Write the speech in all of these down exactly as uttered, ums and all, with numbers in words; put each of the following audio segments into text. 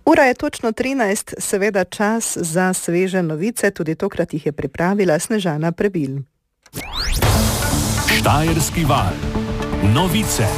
Ura je točno trinajst, seveda čas za sveže novice, tudi tokrat jih je pripravila Snežana Prebil. Štajerski val. Novice.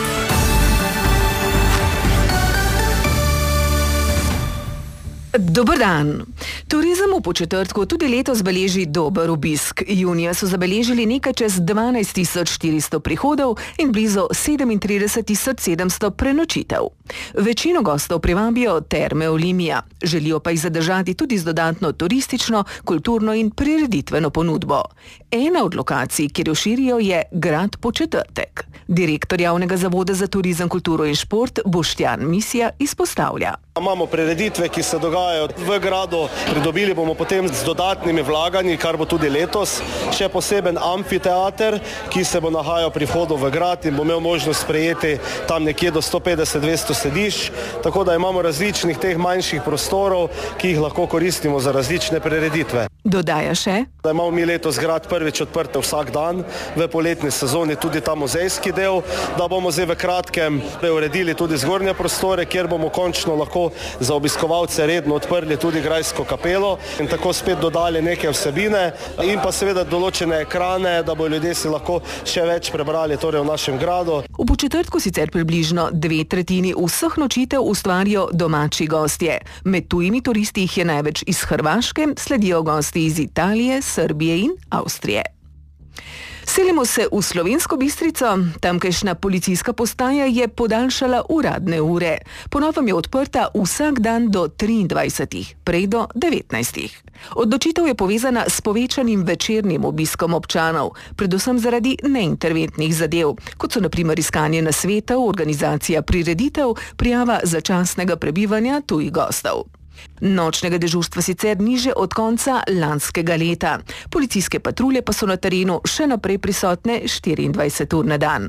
Dober dan. Turizem v Podčetrtku tudi letos beleži dober obisk. Junija so zabeležili nekaj čez dvanajst tisoč štiristo prihodov in blizu sedemintrideset tisoč sedemsto prenočitev. Večino gostov privabijo Terme Olimia, želijo pa jih zadržati tudi z dodatno turistično, kulturno in prireditveno ponudbo. Ena od lokacij, kjer jo širijo, je grad Podčetrtek. Direktor Javnega zavoda za turizem, kulturo in šport Boštjan Misja izpostavlja. Imamo prireditve, ki se dogajajo v gradu, pridobili bomo potem z dodatnimi vlaganji, kar bo tudi letos, še poseben amfiteater, ki se bo nahajal pri vhodu v grad in bo imel možnost sprejeti tam nekje do sto petdeset do dvesto sedišč, tako da imamo različnih teh manjših prostorov, ki jih lahko koristimo za različne prireditve. Dodaja še, da imamo mi letos grad prvič odprte vsak dan, v poletni sezoni tudi ta muzejski del, da bomo zdaj v kratkem uredili tudi zgornje prostore, kjer bomo končno lahko za obiskovalce redno odprli tudi grajsko kapelo in tako spet dodali neke vsebine in pa seveda določene ekrane, da bo ljudje si lahko še več prebrali torej v našem gradu. V Podčetrtku sicer približno dve tretjini vseh nočitev ustvarijo domači gostje. Med tujimi turisti jih je največ iz Hrvaške, sledijo gosti iz Italije, Srbije in Avstrije. Selimo se v Slovensko Bistrico. Tamkajšnja policijska postaja je podaljšala uradne ure. Po novem je odprta vsak dan do triindvajsetih, prej do devetnajstih. Odločitev je povezana s povečanim večernim obiskom občanov, predvsem zaradi neinterventnih zadev, kot so na primer iskanje nasvetov, organizacija prireditev, prijava začasnega prebivanja tujih gostov. Nočnega dežurstva sicer ni že od konca lanskega leta. Policijske patrulje pa so na terenu še naprej prisotne štiriindvajset ur na dan.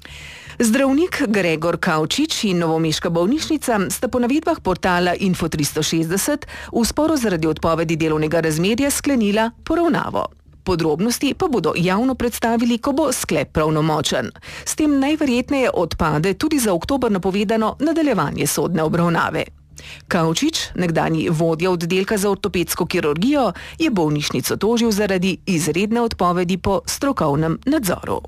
Zdravnik Gregor Kavčič in novomeška bolnišnica sta po navedbah portala Info tristo šestdeset v sporu zaradi odpovedi delovnega razmerja sklenila poravnavo. Podrobnosti pa bodo javno predstavili, ko bo sklep pravnomočen. S tem najverjetneje odpade tudi za oktober napovedano nadaljevanje sodne obravnave. Kavčič, nekdanji vodja oddelka za ortopedsko kirurgijo, je bolnišnico tožil zaradi izredne odpovedi po strokovnem nadzoru.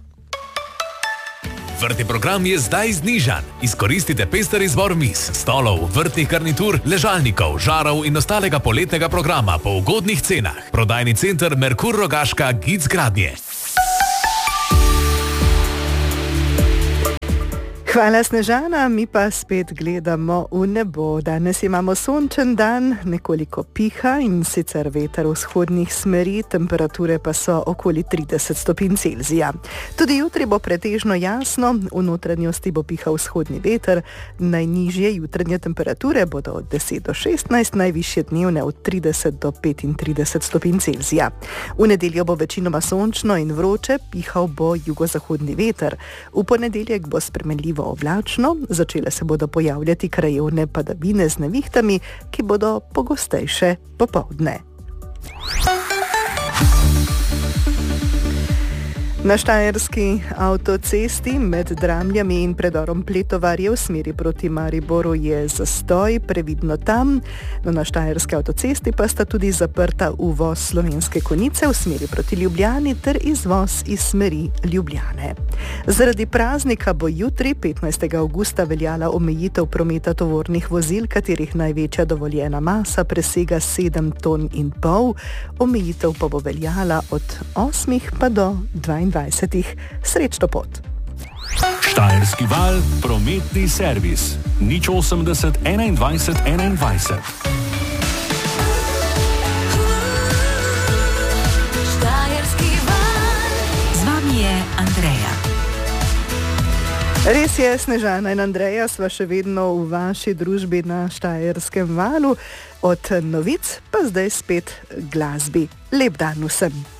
Vrtni program je zdaj znižan. Izkoristite pester izbor miz, stolov, vrtnih garnitur, ležalnikov, žarov in ostalega poletnega programa po ugodnih cenah. Prodajni center Merkur Rogaška Gic Gradnje. Hvala, Snežana, mi pa spet gledamo v nebo. Danes imamo sončen dan, nekoliko piha in sicer veter vzhodnih smeri, temperature pa so okoli trideset stopinj Celzija. Tudi jutri bo pretežno jasno, v notranjosti bo pihal vzhodni veter, najnižje jutranje temperature bodo od deset do šestnajst, najvišje dnevne od trideset do petintrideset stopinj Celzija. V nedeljo bo večinoma sončno in vroče, pihal bo jugozahodni veter. V ponedeljek bo spremenljivo oblačno, začele se bodo pojavljati krajevne padavine z nevihtami, ki bodo pogostejše popoldne. Na štajerski avtocesti med Dramljami in predorom Pletovarje v smeri proti Mariboru je zastoj, previdno tam. No, na štajerski avtocesti pa sta tudi zaprta uvoz Slovenske Konjice v smeri proti Ljubljani ter izvoz iz smeri Ljubljane. Zaradi praznika bo jutri, petnajstega avgusta, veljala omejitev prometa tovornih vozil, katerih največja dovoljena masa presega sedem ton in pol. Omejitev pa bo veljala od osmih pa do dvaindvajsetih. Srečno pot! Štajerski val, prometni servis. nič osemdeset enaindvajset enaindvajset. Štajerski val. Z vami je Andreja. Res je, Snežana in Andreja sva še vedno v vaši družbi na Štajerskem valu. Od novic pa zdaj spet glasbi. Lep dan vsem!